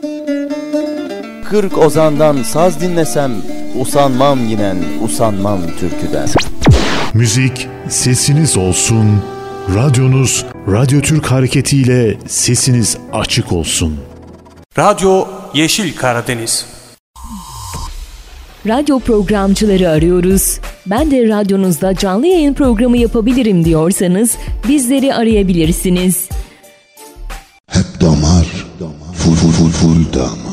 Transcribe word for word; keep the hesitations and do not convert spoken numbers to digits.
Kırk ozandan saz dinlesem, usanmam yinen, usanmam türküden. Müzik sesiniz olsun, radyonuz Radyo Türk hareketiyle sesiniz açık olsun. Radyo Yeşil Karadeniz. Radyo programcıları arıyoruz. Ben de radyonuzda canlı yayın programı yapabilirim diyorsanız bizleri arayabilirsiniz. Hep damar, full full full full damar.